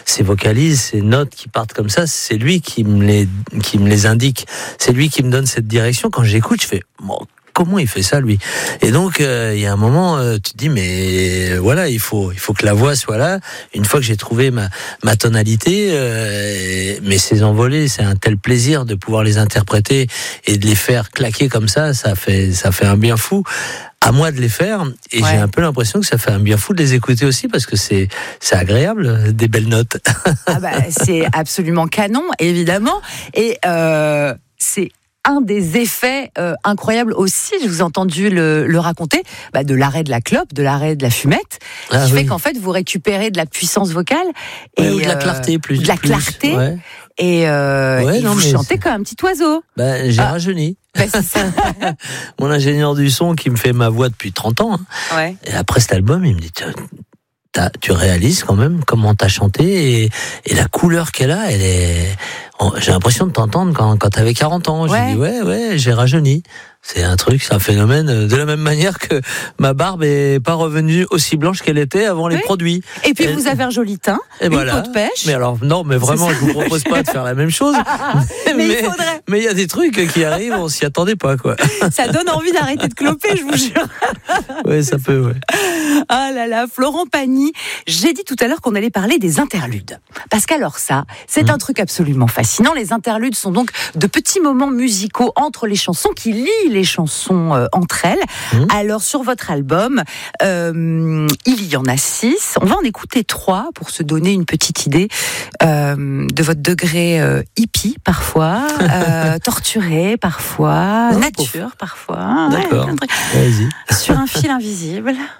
ces vocalises, ces notes qui partent comme ça, c'est lui qui me les indique. C'est lui qui me donne cette direction. Quand j'écoute, je fais comment il fait ça, lui? Et donc, il y a un moment, tu te dis, mais voilà, il faut que la voix soit là. Une fois que j'ai trouvé ma tonalité, mais ces envolées, c'est un tel plaisir de pouvoir les interpréter et de les faire claquer comme ça fait un bien fou. À moi de les faire, et j'ai un peu l'impression que ça fait un bien fou de les écouter aussi, parce que c'est agréable, des belles notes. C'est absolument canon, évidemment, et c'est un des effets incroyables aussi, je vous ai entendu le raconter, de l'arrêt de la clope, de l'arrêt de la fumette, qui fait qu'en fait vous récupérez de la puissance vocale ou de la clarté plus. De la clarté. Ouais. Et vous chantez comme un petit oiseau. J'ai rajeuni. C'est ça. Mon ingénieur du son qui me fait ma voix depuis 30 ans. Ouais. Et après cet album, il me dit tu réalises quand même comment t'as chanté et la couleur qu'elle a, j'ai l'impression de t'entendre quand t'avais 40 ans. Ouais. J'ai dit ouais, j'ai rajeuni. C'est un phénomène de la même manière que ma barbe est pas revenue aussi blanche qu'elle était avant les produits. Et puis vous avez un joli teint, une peau de pêche. Mais alors non, mais vraiment, je vous propose pas de faire la même chose. mais il faudrait. Mais il y a des trucs qui arrivent, on s'y attendait pas, quoi. Ça donne envie d'arrêter de cloper, je vous jure. Oui, ça peut, ouais. Ah là là, Florent Pagny. J'ai dit tout à l'heure qu'on allait parler des interludes. Parce qu'alors ça, c'est un truc absolument fascinant. Les interludes sont donc de petits moments musicaux entre les chansons qui lient les chansons entre elles. Alors sur votre album, il y en a 6. On va en écouter 3 pour se donner une petite idée de votre degré hippie parfois, torturé parfois, nature parfois. D'accord. Ouais, vas-y. sur un fil invisible.